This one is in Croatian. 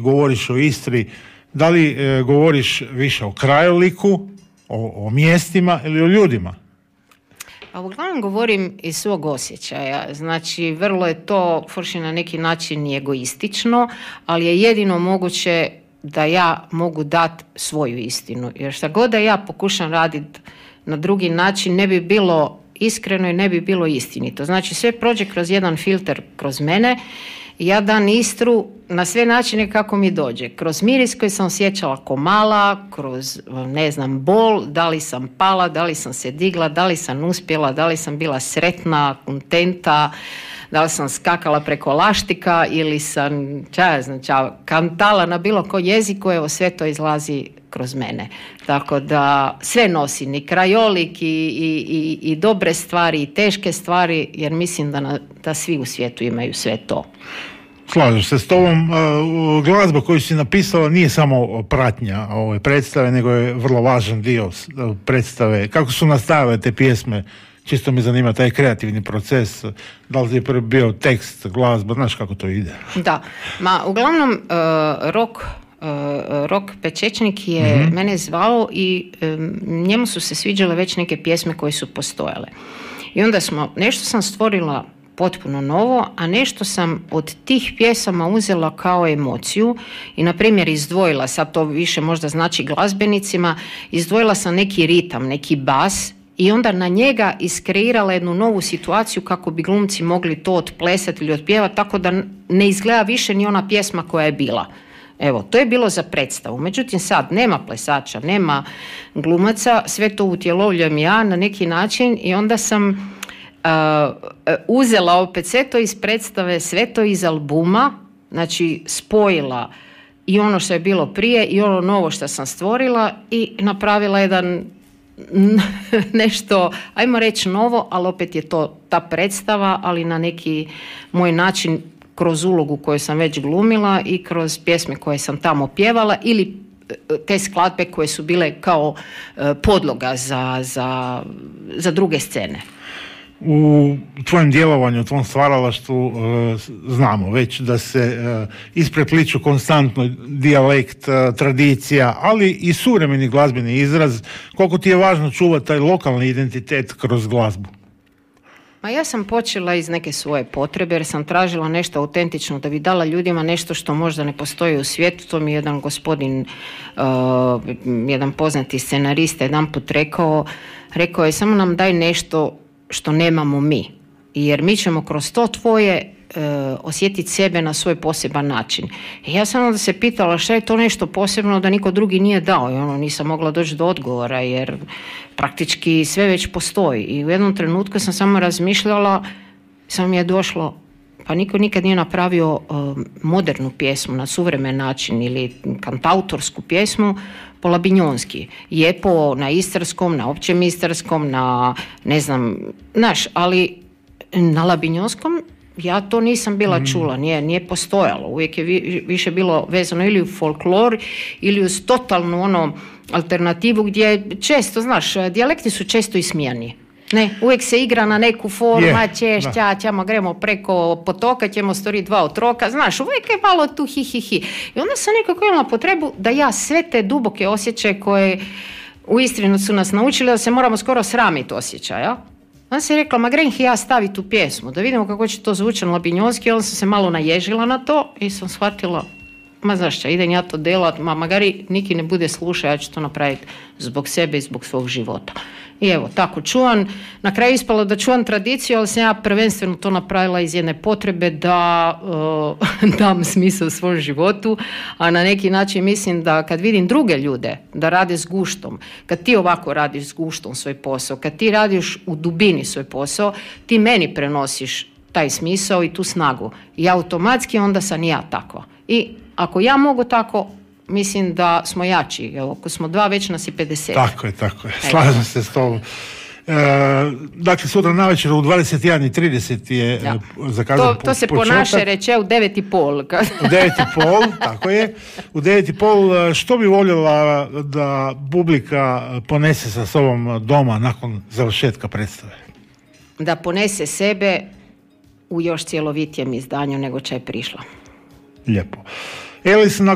govoriš o Istri, da li govoriš više o krajoliku, o mjestima ili o ljudima? A uglavnom govorim iz svog osjećaja, znači vrlo je to forši na neki način i egoistično, ali je jedino moguće da ja mogu dati svoju istinu, jer šta god da ja pokušam raditi na drugi način ne bi bilo iskreno i ne bi bilo istinito. Znači sve prođe kroz jedan filter kroz mene i ja dam Istru na sve načine kako mi dođe. Kroz miris koji sam osjećala ko mala, kroz, ne znam, bol, da li sam pala, da li sam se digla, da li sam uspjela, da li sam bila sretna, kontenta, da li sam skakala preko laštika ili sam, kantala na bilo koji jeziku, evo sve to izlazi kroz mene. Tako da sve nosim, i krajolik i dobre stvari i teške stvari, jer mislim da svi u svijetu imaju sve to. Slažem se s tobom. Glazba koju si napisala nije samo pratnja ove predstave, nego je vrlo važan dio predstave. Kako su nastajale te pjesme? Čisto me zanima taj kreativni proces. Da li je prvi bio tekst, glazba, znaš kako to ide? Da, uglavnom Rok Pečečnik je mene zvao i njemu su se sviđale već neke pjesme koje su postojale. I onda nešto sam stvorila potpuno novo, a nešto sam od tih pjesama uzela kao emociju i na primjer izdvojila, sad to više možda znači glazbenicima, izdvojila sam neki ritam, neki bas i onda na njega iskreirala jednu novu situaciju kako bi glumci mogli to otplesati ili otpjevati, tako da ne izgleda više ni ona pjesma koja je bila. Evo, to je bilo za predstavu. Međutim, sad nema plesača, nema glumaca, sve to utjelovljujem ja na neki način i onda sam uzela opet sve to iz predstave, sve to iz albuma, znači spojila i ono što je bilo prije i ono novo što sam stvorila i napravila jedan nešto, ajmo reći novo, ali opet je to ta predstava, ali na neki moj način kroz ulogu koju sam već glumila i kroz pjesme koje sam tamo pjevala ili te skladbe koje su bile kao podloga za druge scene. U tvojem djelovanju, u tvom stvaralaštvu znamo već da se isprepliču konstantno dijalekt, tradicija, ali i suvremeni glazbeni izraz. Koliko ti je važno čuvati taj lokalni identitet kroz glazbu? Ma ja sam počela iz neke svoje potrebe jer sam tražila nešto autentično da bi dala ljudima nešto što možda ne postoji u svijetu. To mi je jedan gospodin, jedan poznati scenarista jedanput rekao je samo nam daj nešto što nemamo mi, jer mi ćemo kroz to tvoje osjetiti sebe na svoj poseban način. I ja sam onda se pitala šta je to nešto posebno da niko drugi nije dao i nisam mogla doći do odgovora jer praktički sve već postoji. I u jednom trenutku sam samo razmišljala, samo mi je došlo, pa niko nikad nije napravio modernu pjesmu na suvremen način ili kantautorsku pjesmu po labinjonski. Je na istarskom, na općem istarskom, na ne znam, ali na labinjonskom ja to nisam bila čula, nije postojalo. Uvijek je više bilo vezano ili u folklor ili uz totalnu alternativu gdje često, dijalekti su često ismijani. Ne, uvijek se igra na neku foru, ćemo gremo preko potoka, ćemo stvoriti 2 otroka, uvijek je malo tu hi. I onda sam nekako imala potrebu da ja sve te duboke osjećaje koje uistinu su nas naučili da se moramo skoro sramiti osjećaja. Onda sam rekla, ma grem ja staviti u pjesmu, da vidimo kako će to zvučati na labinjonski, onda sam se malo naježila na to i sam shvatila, idem ja to delat, magari niki ne bude slušao, ja ću to napraviti zbog sebe i zbog svog života. I evo, tako čuvam, na kraju ispalo da čuvam tradiciju, ali sam ja prvenstveno to napravila iz jedne potrebe da dam smisao svom životu, a na neki način mislim da kad vidim druge ljude da rade s guštom, kad ti ovako radiš s guštom svoj posao, kad ti radiš u dubini svoj posao, ti meni prenosiš taj smisao i tu snagu. I automatski onda sam i ja takva. I ako ja mogu tako, mislim da smo jači. Evo, ako smo 2, već nas je 50. Tako je. Slažem se s tobom. Dakle, sutra navečer u 21:30 je zakazan to se po naše reče u 9:30. U 9:30, tako je. U 9:30, što bi voljela da publika ponese sa sobom doma nakon završetka predstave? Da ponese sebe u još cjelovitijem izdanju nego će je prišla. Lijepo. Elis, nakon